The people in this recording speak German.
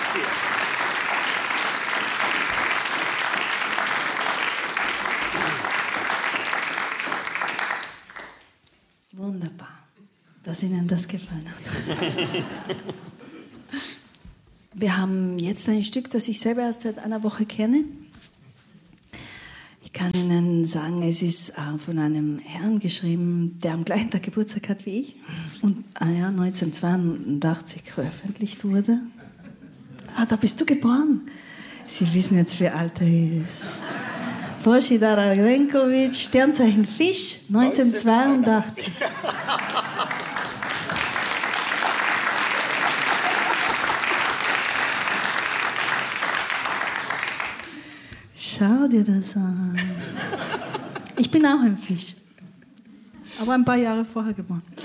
Grazie. Wunderbar, dass Ihnen das gefallen hat. Wir haben jetzt ein Stück, das ich selber erst seit einer Woche kenne. Ich kann Ihnen sagen, es ist von einem Herrn geschrieben, der am gleichen Tag Geburtstag hat wie ich und 1982 veröffentlicht wurde. Da bist du geboren. Sie wissen jetzt, wie alt er ist. Božidar Alenković, Sternzeichen Fisch, 1982. Schau dir das an. Ich bin auch ein Fisch, aber ein paar Jahre vorher geboren.